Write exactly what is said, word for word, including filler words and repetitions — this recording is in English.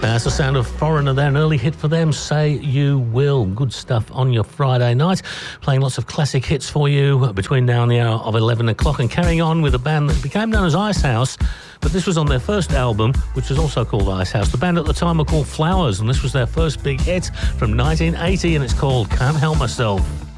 That's the sound of Foreigner there, an early hit for them, Say You Will. Good stuff on your Friday night. Playing lots of classic hits for you between now and the hour of eleven o'clock, and carrying on with a band that became known as Icehouse, but this was on their first album, which was also called Icehouse. The band at the time were called Flowers, and this was their first big hit from nineteen eighty, and it's called Can't Help Myself.